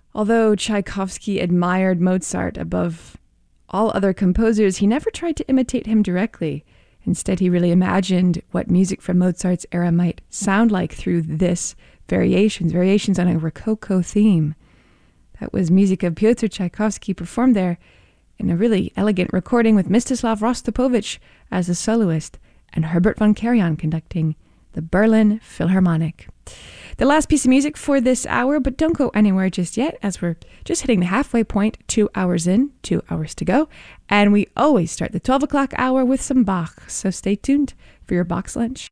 Although Tchaikovsky admired Mozart above all other composers, he never tried to imitate him directly. Instead, he really imagined what music from Mozart's era might sound like through this variations on a Rococo theme. That was music of Pyotr Tchaikovsky performed there in a really elegant recording with Mstislav Rostropovich as the soloist and Herbert von Karajan conducting the Berlin Philharmonic. The last piece of music for this hour, but don't go anywhere just yet, as we're just hitting the halfway point, 2 hours in, 2 hours to go. And we always start the 12 o'clock hour with some Bach, so stay tuned for your box lunch.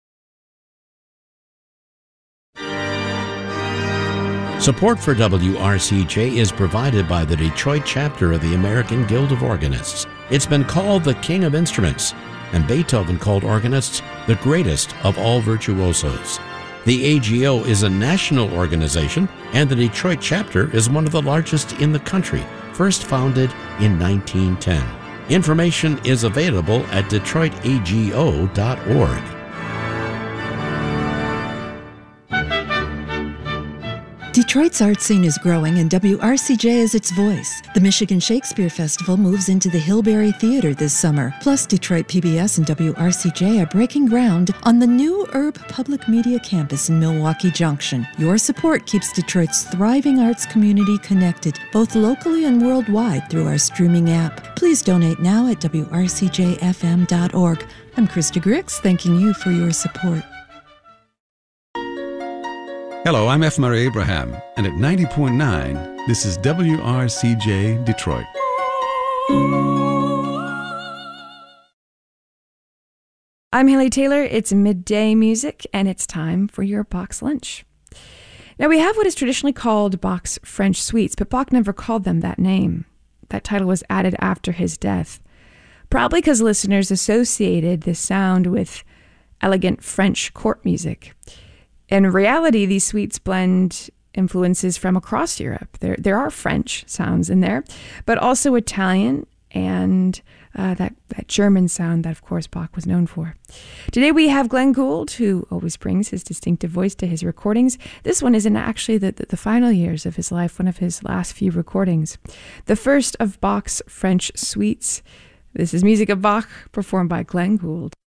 Support for WRCJ is provided by the Detroit chapter of the American Guild of Organists. It's been called the King of Instruments, and Beethoven called organists the greatest of all virtuosos. The AGO is a national organization, and the Detroit chapter is one of the largest in the country, first founded in 1910. Information is available at detroitago.org. Detroit's art scene is growing, and WRCJ is its voice. The Michigan Shakespeare Festival moves into the Hillberry Theater this summer. Plus, Detroit PBS and WRCJ are breaking ground on the new Urb Public Media campus in Milwaukee Junction. Your support keeps Detroit's thriving arts community connected, both locally and worldwide, through our streaming app. Please donate now at WRCJFM.org. I'm Krista Grix, thanking you for your support. Hello, I'm F. Murray Abraham, and at 90.9, this is WRCJ Detroit. I'm Haley Taylor. It's midday music, and it's time for your box lunch. Now, we have what is traditionally called Bach's French suites, but Bach never called them that name. That title was added after his death, probably because listeners associated this sound with elegant French court music. In reality, these suites blend influences from across Europe. There are French sounds in there, but also Italian and that German sound that, of course, Bach was known for. Today we have Glenn Gould, who always brings his distinctive voice to his recordings. This one is in actually the final years of his life, one of his last few recordings. The first of Bach's French suites. This is music of Bach performed by Glenn Gould.